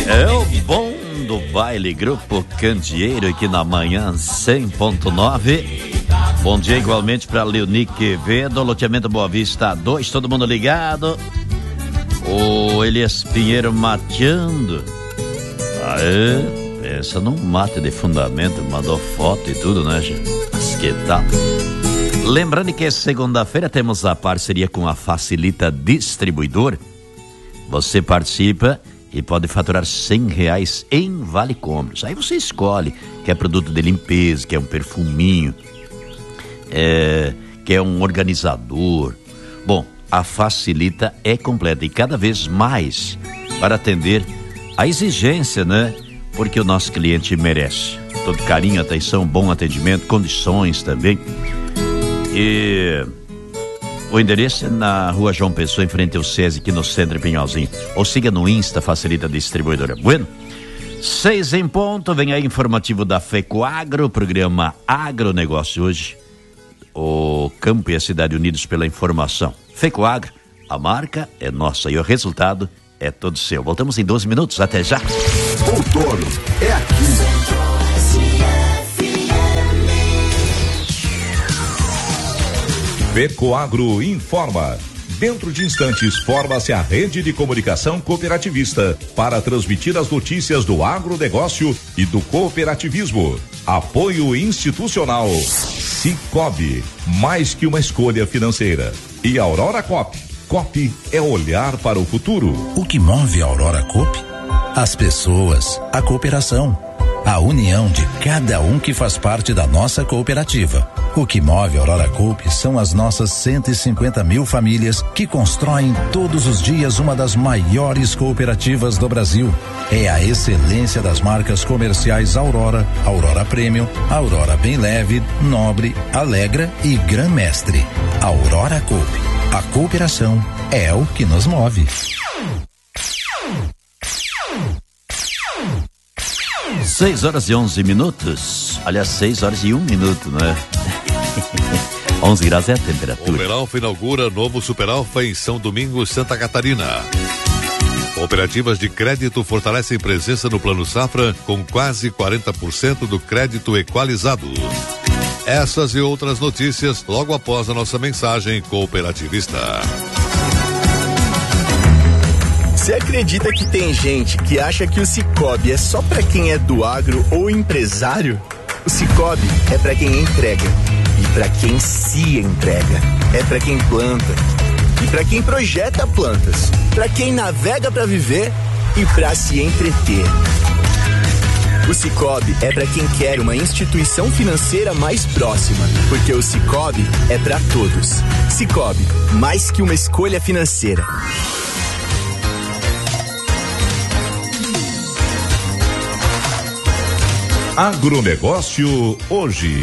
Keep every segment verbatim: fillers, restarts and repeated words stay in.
É o bom do baile, Grupo Candeeiro, aqui na manhã cem ponto nove. Bom dia igualmente para Leonique Quevedo, loteamento Boa Vista dois, todo mundo ligado. O Elias Pinheiro mateando. Aê, pensa num mate de fundamento, mandou foto e tudo, né, gente? Mas que tal? Lembrando que segunda-feira temos a parceria com a Facilita Distribuidor. Você participa e pode faturar cem reais em Vale Compras. Aí você escolhe, quer produto de limpeza, quer um perfuminho, é, quer um organizador. Bom, a Facilita é completa e cada vez mais para atender a exigência, né? Porque o nosso cliente merece. Todo carinho, atenção, bom atendimento, condições também. E o endereço é na Rua João Pessoa, em frente ao SESI, aqui no Centro de Pinhalzinho. Ou siga no Insta, Facilita Distribuidora. Bueno, seis em ponto, vem aí informativo da FECOAGRO, programa Agronegócio hoje. O campo e a cidade unidos pela informação. FECOAGRO, a marca é nossa e o resultado é todo seu. Voltamos em doze minutos, até já. Outono é aqui. FECOAGRO informa. Dentro de instantes, forma-se a rede de comunicação cooperativista para transmitir as notícias do agronegócio e do cooperativismo. Apoio institucional. Cicobi, mais que uma escolha financeira. E Aurora Coop. Coop é olhar para o futuro. O que move a Aurora Coop? As pessoas, a cooperação, a união de cada um que faz parte da nossa cooperativa. O que move a Aurora Coop são as nossas cento e cinquenta mil famílias que constroem todos os dias uma das maiores cooperativas do Brasil. É a excelência das marcas comerciais Aurora, Aurora Premium, Aurora Bem Leve, Nobre, Alegra e Gran Mestre. Aurora Coop. A cooperação é o que nos move. seis horas e onze minutos. Aliás, seis horas e um minuto, né? onze graus é a temperatura. O Superalfa inaugura novo Superalfa em São Domingos, Santa Catarina. Cooperativas de crédito fortalecem presença no Plano Safra com quase quarenta por cento do crédito equalizado. Essas e outras notícias logo após a nossa mensagem cooperativista. Você acredita que tem gente que acha que o Cicobi é só para quem é do agro ou empresário? O Cicobi é para quem entrega e para quem se entrega. É para quem planta e para quem projeta plantas, para quem navega para viver e para se entreter. O Cicobi é para quem quer uma instituição financeira mais próxima, porque o Cicobi é para todos. Cicobi, mais que uma escolha financeira. Agronegócio hoje.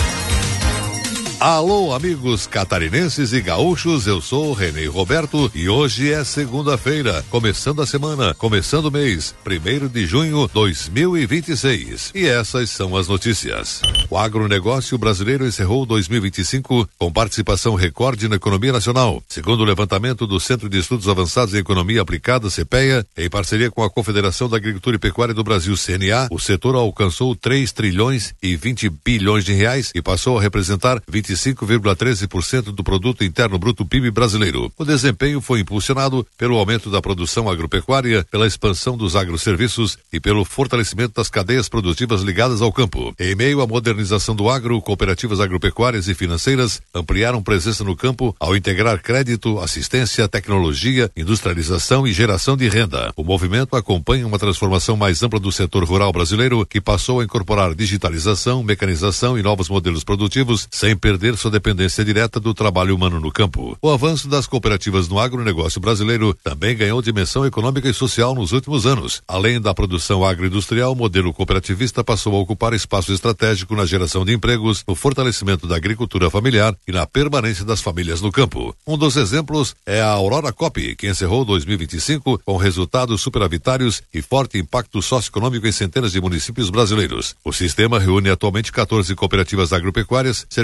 Alô, amigos catarinenses e gaúchos, eu sou o Renê Roberto e hoje é segunda-feira, começando a semana, começando o mês, primeiro de junho de dois mil e vinte e seis. E essas são as notícias. O agronegócio brasileiro encerrou dois mil e vinte e cinco com participação recorde na economia nacional. Segundo o levantamento do Centro de Estudos Avançados em Economia Aplicada, CEPEA, em parceria com a Confederação da Agricultura e Pecuária do Brasil, C N A, o setor alcançou três trilhões e vinte bilhões de reais e passou a representar vinte e cinco vírgula treze por cento do produto interno bruto P I B brasileiro. O desempenho foi impulsionado pelo aumento da produção agropecuária, pela expansão dos agroserviços e pelo fortalecimento das cadeias produtivas ligadas ao campo. Em meio à modernização do agro, cooperativas agropecuárias e financeiras ampliaram presença no campo ao integrar crédito, assistência, tecnologia, industrialização e geração de renda. O movimento acompanha uma transformação mais ampla do setor rural brasileiro, que passou a incorporar digitalização, mecanização e novos modelos produtivos, sem perder sua dependência direta do trabalho humano no campo. O avanço das cooperativas no agronegócio brasileiro também ganhou dimensão econômica e social nos últimos anos. Além da produção agroindustrial, o modelo cooperativista passou a ocupar espaço estratégico na geração de empregos, no fortalecimento da agricultura familiar e na permanência das famílias no campo. Um dos exemplos é a Aurora Coop, que encerrou dois mil e vinte e cinco com resultados superavitários e forte impacto socioeconômico em centenas de municípios brasileiros. O sistema reúne atualmente quatorze cooperativas agropecuárias, cerca de oitenta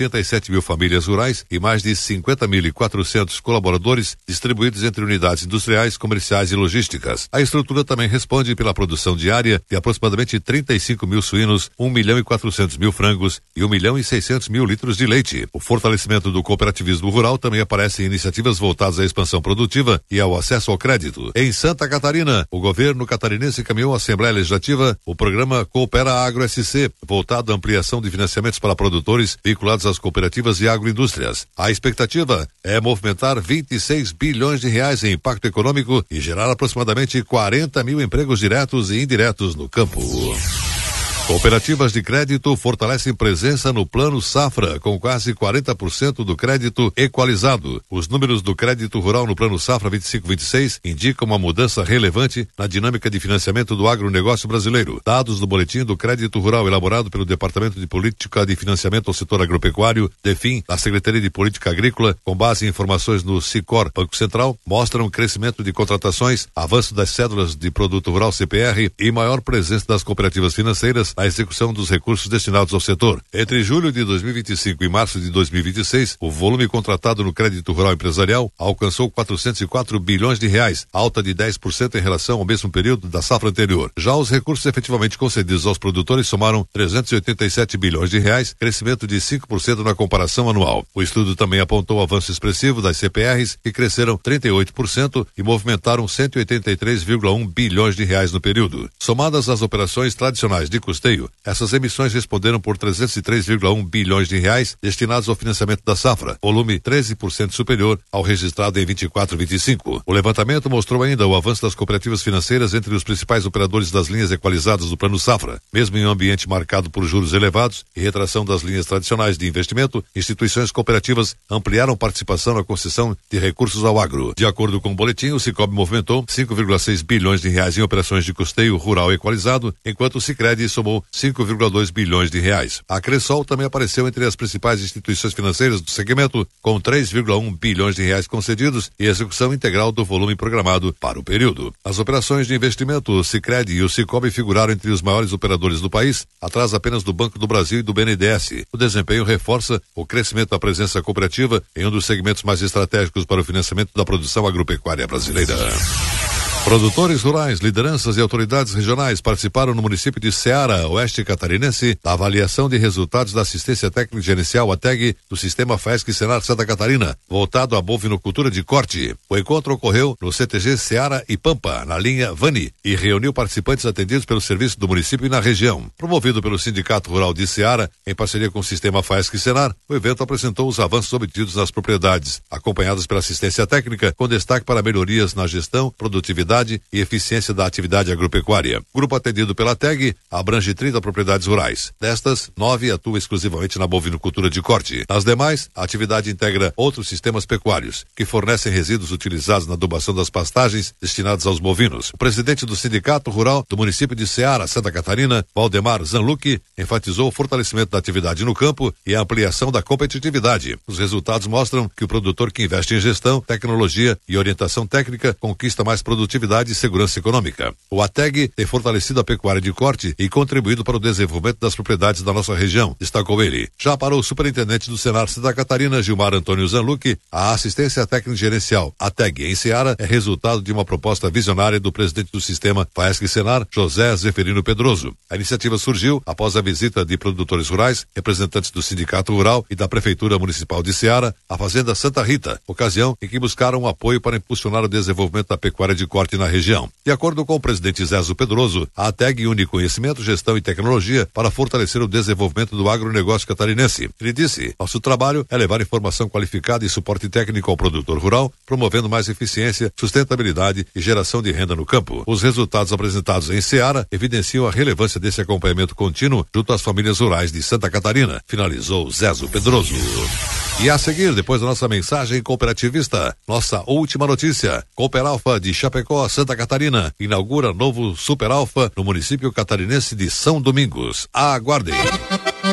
oitenta e sete mil famílias rurais e mais de cinquenta mil e quatrocentos colaboradores distribuídos entre unidades industriais, comerciais e logísticas. A estrutura também responde pela produção diária de aproximadamente trinta e cinco mil suínos, um milhão e quatrocentos mil frangos e um milhão e seiscentos mil litros de leite. O fortalecimento do cooperativismo rural também aparece em iniciativas voltadas à expansão produtiva e ao acesso ao crédito. Em Santa Catarina, o governo catarinense encaminhou à Assembleia Legislativa o programa Coopera Agro S C, voltado à ampliação de financiamentos para produtores vinculados às cooperativas e agroindústrias. A expectativa é movimentar vinte e seis bilhões de reais em impacto econômico e gerar aproximadamente quarenta mil empregos diretos e indiretos no campo. Cooperativas de crédito fortalecem presença no Plano Safra, com quase quarenta por cento do crédito equalizado. Os números do crédito rural no Plano Safra vinte e cinco vinte e seis indicam uma mudança relevante na dinâmica de financiamento do agronegócio brasileiro. Dados do Boletim do Crédito Rural elaborado pelo Departamento de Política de Financiamento ao Setor Agropecuário, DEFIN, da Secretaria de Política Agrícola, com base em informações no Sicor Banco Central, mostram crescimento de contratações, avanço das cédulas de produto rural C P R e maior presença das cooperativas financeiras na execução dos recursos destinados ao setor. Entre julho de dois mil e vinte e cinco e março de dois mil e vinte e seis, o volume contratado no crédito rural empresarial alcançou quatrocentos e quatro bilhões de reais, alta de dez por cento em relação ao mesmo período da safra anterior. Já os recursos efetivamente concedidos aos produtores somaram trezentos e oitenta e sete bilhões de reais, crescimento de cinco por cento na comparação anual. O estudo também apontou avanço expressivo das C P Rs, que cresceram trinta e oito por cento e movimentaram cento e oitenta e três vírgula um bilhões de reais no período. Somadas às operações tradicionais de custeio, essas emissões responderam por trezentos e três vírgula um bilhões de reais destinados ao financiamento da safra, volume treze por cento superior ao registrado em vinte e quatro vinte e cinco. O levantamento mostrou ainda o avanço das cooperativas financeiras entre os principais operadores das linhas equalizadas do Plano Safra. Mesmo em um ambiente marcado por juros elevados e retração das linhas tradicionais de investimento, instituições cooperativas ampliaram participação na concessão de recursos ao agro. De acordo com o boletim, o Sicob movimentou cinco vírgula seis bilhões de reais em operações de custeio rural equalizado, enquanto o Sicredi somou cinco vírgula dois bilhões de reais. A Cressol também apareceu entre as principais instituições financeiras do segmento, com três vírgula um bilhões de reais concedidos e execução integral do volume programado para o período. As operações de investimento, o Sicredi e o Sicob figuraram entre os maiores operadores do país, atrás apenas do Banco do Brasil e do B N D E S. O desempenho reforça o crescimento da presença cooperativa em um dos segmentos mais estratégicos para o financiamento da produção agropecuária brasileira. Produtores rurais, lideranças e autoridades regionais participaram no município de Ceará, oeste catarinense, da avaliação de resultados da assistência técnica gerencial, a T E G, do sistema FAESC Senar Santa Catarina, voltado à bovinocultura de corte. O encontro ocorreu no C T G Ceará e Pampa, na linha Vani, e reuniu participantes atendidos pelo serviço do município e na região. Promovido pelo Sindicato Rural de Ceará, em parceria com o sistema FAESC Senar, o evento apresentou os avanços obtidos nas propriedades, acompanhados pela assistência técnica, com destaque para melhorias na gestão, produtividade e eficiência da atividade agropecuária. O grupo atendido pela T E G abrange trinta propriedades rurais. Destas, nove atuam exclusivamente na bovinocultura de corte. Nas demais, a atividade integra outros sistemas pecuários, que fornecem resíduos utilizados na adubação das pastagens destinadas aos bovinos. O presidente do Sindicato Rural do município de Ceará, Santa Catarina, Valdemar Zanlucchi, enfatizou o fortalecimento da atividade no campo e a ampliação da competitividade. Os resultados mostram que o produtor que investe em gestão, tecnologia e orientação técnica conquista mais produtividade e segurança econômica. O A T E G tem fortalecido a pecuária de corte e contribuído para o desenvolvimento das propriedades da nossa região, destacou ele. Já para o superintendente do Senar Santa Catarina, Gilmar Antônio Zanlucchi, a assistência técnica gerencial, a T E G em Ceará, é resultado de uma proposta visionária do presidente do sistema FAESC Senar, José Zeferino Pedroso. A iniciativa surgiu após a visita de produtores rurais, representantes do Sindicato Rural e da Prefeitura Municipal de Ceará, à Fazenda Santa Rita, ocasião em que buscaram apoio para impulsionar o desenvolvimento da pecuária de corte na região. De acordo com o presidente Zezo Pedroso, a T E G une conhecimento, gestão e tecnologia para fortalecer o desenvolvimento do agronegócio catarinense. Ele disse: nosso trabalho é levar informação qualificada e suporte técnico ao produtor rural, promovendo mais eficiência, sustentabilidade e geração de renda no campo. Os resultados apresentados em Ceará evidenciam a relevância desse acompanhamento contínuo junto às famílias rurais de Santa Catarina, finalizou Zezo Pedroso. E a seguir, depois da nossa mensagem cooperativista, nossa última notícia: Cooper Alfa de Chapecó, Santa Catarina, inaugura novo Super Alfa no município catarinense de São Domingos. Aguardem.